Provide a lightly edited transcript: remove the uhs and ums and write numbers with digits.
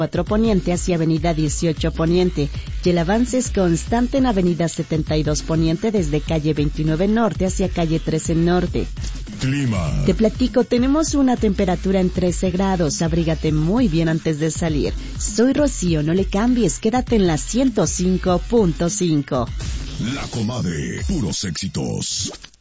4 Poniente hacia Avenida 18 Poniente, y el avance es constante en Avenida 72 Poniente desde calle 29 Norte hacia calle 13 Norte. Clima. Te platico, tenemos una temperatura en 13 grados, abrígate muy bien antes de salir. Soy Rocío, no le cambies, quédate en la 105.5. La Comadre, puros éxitos.